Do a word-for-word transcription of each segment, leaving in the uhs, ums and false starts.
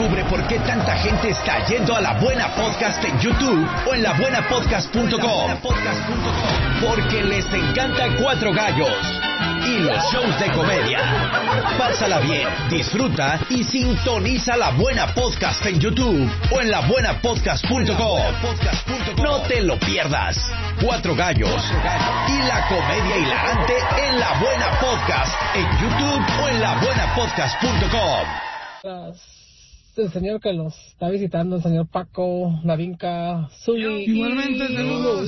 Descubre por qué tanta gente está yendo a La Buena Podcast en YouTube o en la buena podcast punto com. Porque les encanta Cuatro Gallos y los shows de comedia. Pásala bien, disfruta y sintoniza La Buena Podcast en YouTube o en la buena podcast punto com. No te lo pierdas. Cuatro Gallos y la comedia hilarante en La Buena Podcast en YouTube o en la buena podcast punto com. El señor que los está visitando, el señor Paco, Navinka, Zuli. Igualmente, saludos.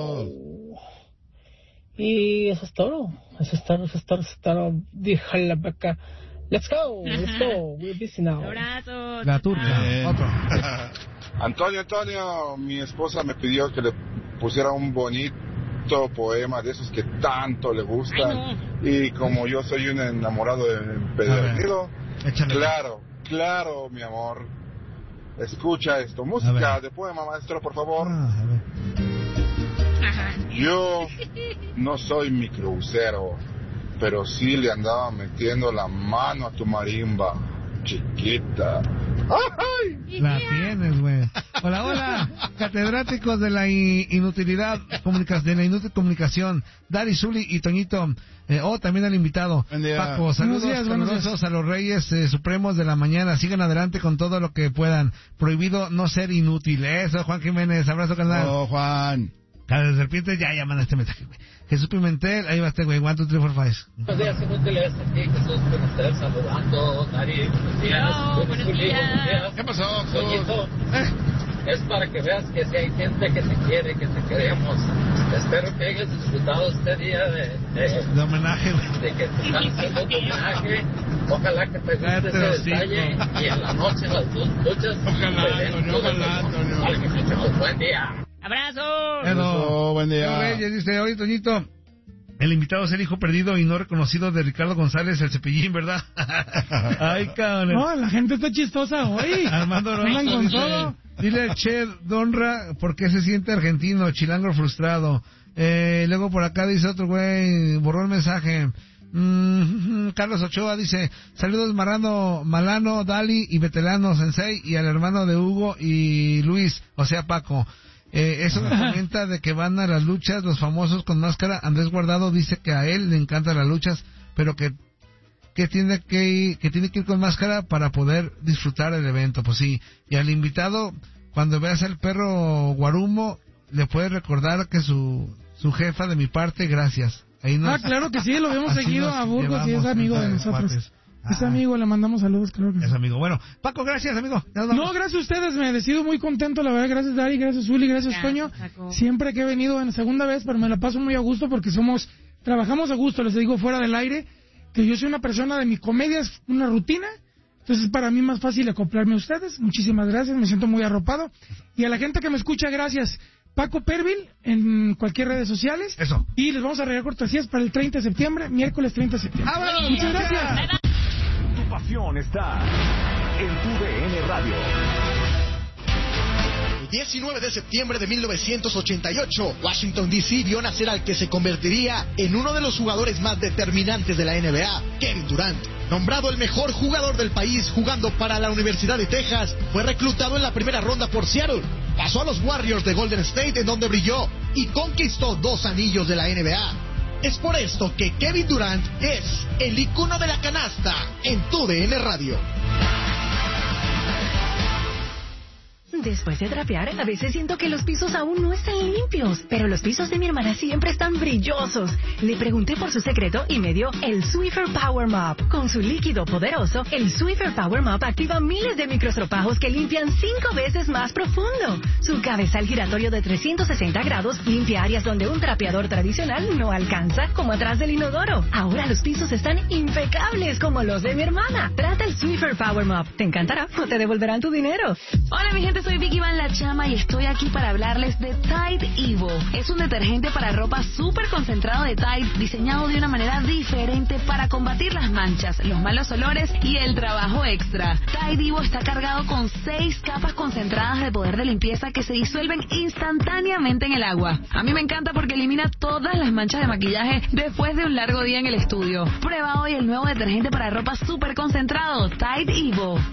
Y eso es todo. Eso es todo, eso es todo, eso es todo. Dijo la vaca. Let's go, let's go. We're busy now. Abrazos. La turca. Eh. Otro. Antonio, Antonio, mi esposa me pidió que le pusiera un bonito poema de esos que tanto le gustan. Ay, no. Y como yo soy un enamorado empedernido, Échale. claro, claro, mi amor. Escucha esto. Música de poema, maestro, por favor. Ah, a ver. Ajá. Yo no soy microbusero, pero sí le andaba metiendo la mano a tu marimba, chiquita. ¡Ay! La tienes, güey. Hola, hola, catedráticos de la i- inutilidad, comunica- de la inútil comunicación, Dari, Zuli y Toñito. Eh, oh, también al invitado, Buen día. Paco. Saludos Buenos días, buenos calurosos días. a los reyes eh, supremos de la mañana. Sigan adelante con todo lo que puedan. Prohibido no ser inútil. Eso, Juan Jiménez. Abrazo, canal. Oh, Juan. Cara de serpiente, ya, ya manda este mensaje, güey. Jesús Pimentel, ahí va este, güey. One, two, three, four, five. Buenos días, inútiles. Aquí Jesús Pimentel saludando. Dari, buenos días. Hello, buenos Zuli, días. ¿Qué pasó? Toñito, es para que veas que si hay gente que se quiere, que te queremos. Espero que hayas disfrutado este día de, de, De homenaje, güey. de que te están haciendo tu homenaje. Ojalá que te guste Cállate, ese hocico. detalle. Y en la noche las dos luchas. Ojalá, pues, den Antonio, todo el ojalá, amor. Antonio. Vale, muchachos, buen día. Abrazos. Hello. buen día. Leo Reyes dice, oye, Toñito, el invitado es el hijo perdido y no reconocido de Ricardo González, el Cepillín, ¿verdad? Ay, cabrón. No, la gente está chistosa hoy. Armando Andan Rosso con dice, todo. dile al Che Donra por qué se siente argentino, chilango frustrado. Eh, luego por acá dice otro güey, borró el mensaje. Mm, Carlos Ochoa dice, saludos Marano, Malano, Dali y Veterano Sensei y al hermano de Hugo y Luis, o sea Paco. Eh, eso me comenta de que van a las luchas los famosos con máscara. Andrés Guardado dice que a él le encantan las luchas, pero que que tiene que ir, que tiene que ir con máscara para poder disfrutar el evento. Pues sí, y al invitado, cuando veas al perro Guarumo, le puedes recordar que su su jefa de mi parte, gracias. Ahí nos, Ah, claro que sí, lo hemos así seguido nos a Burgos y es llevamos amigo de entre nosotros. cuates. Es Ah, amigo, le mandamos saludos, claro que sí. es amigo. Bueno, Paco, gracias, amigo. Ya nos vamos. No, gracias a ustedes, me decido muy contento, la verdad, gracias Dari, gracias Zuli, gracias Gracias, Toño. Paco. Siempre que he venido en segunda vez, pero me la paso muy a gusto porque somos, trabajamos a gusto, les digo fuera del aire, que yo soy una persona de mi comedia, es una rutina, entonces para mí es más fácil acoplarme a ustedes. Muchísimas gracias, me siento muy arropado. Y a la gente que me escucha, gracias. Paco Pervil en cualquier redes sociales. Eso. Y les vamos a regalar cortesías para el treinta de septiembre, miércoles treinta de septiembre. ¡Vámonos! Muchas gracias. Tu pasión está en tu D N Radio. El diecinueve de septiembre de mil novecientos ochenta y ocho, Washington D C vio nacer al que se convertiría en uno de los jugadores más determinantes de la N B A, Kevin Durant. Nombrado el mejor jugador del país jugando para la Universidad de Texas, fue reclutado en la primera ronda por Seattle. Pasó a los Warriors de Golden State, en donde brilló y conquistó dos anillos de la N B A. Es por esto que Kevin Durant es el icono de la canasta en tu D N Radio. Después de trapear, a veces siento que los pisos aún no están limpios, pero los pisos de mi hermana siempre están brillosos. Le pregunté por su secreto y me dio el Swiffer Power Mop. Con su líquido poderoso, el Swiffer Power Mop activa miles de microstropajos que limpian cinco veces más profundo. Su cabezal giratorio de trescientos sesenta grados limpia áreas donde un trapeador tradicional no alcanza, como atrás del inodoro. Ahora los pisos están impecables como los de mi hermana. Trata el Swiffer Power Mop. Te encantará o te devolverán tu dinero. Hola mi gente, soy Vicky Van La Chama y estoy aquí para hablarles de Tide Evo. Es un detergente para ropa súper concentrado de Tide, diseñado de una manera diferente para combatir las manchas, los malos olores y el trabajo extra. Tide Evo está cargado con seis capas concentradas de poder de limpieza que se disuelven instantáneamente en el agua. A mí me encanta porque elimina todas las manchas de maquillaje después de un largo día en el estudio. Prueba hoy el nuevo detergente para ropa súper concentrado, Tide Evo.